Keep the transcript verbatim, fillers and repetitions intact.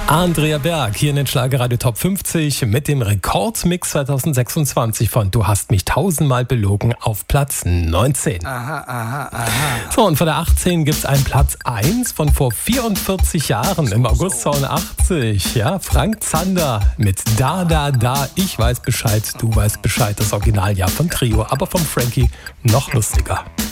Andrea Berg hier in den Schlagerradio Top fünfzig mit dem Rekordmix zwanzig sechsundzwanzig von Du hast mich tausendmal belogen auf Platz neunzehn. Aha, aha, aha. So, und von der achtzehn gibt es einen Platz eins von vor vierundvierzig Jahren im August zweiundachtzig. Ja, Frank Zander mit Da, Da, Da, ich weiß Bescheid, du weißt Bescheid. Das Originaljahr von Trio, aber vom Frankie noch lustiger.